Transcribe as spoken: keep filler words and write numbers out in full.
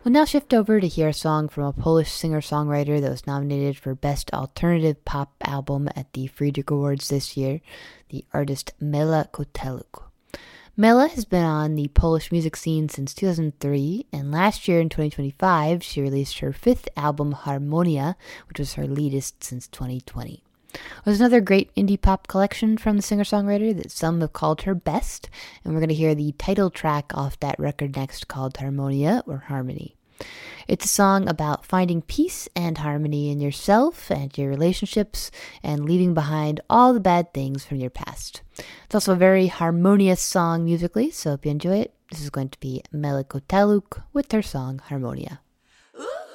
We'll now shift over to hear a song from a Polish singer-songwriter that was nominated for Best Alternative Pop Album at the Friedrich Awards this year, the artist Mela Koteluk. Mela has been on the Polish music scene since two thousand three, and last year in twenty twenty-five, she released her fifth album, Harmonia, which was her latest since twenty twenty. It was another great indie pop collection from the singer-songwriter that some have called her best, and we're going to hear the title track off that record next called Harmonia, or Harmony. It's a song about finding peace and harmony in yourself and your relationships and leaving behind all the bad things from your past. It's also a very harmonious song musically, so if you enjoy it, this is going to be Mela Koteluk with her song Harmonia.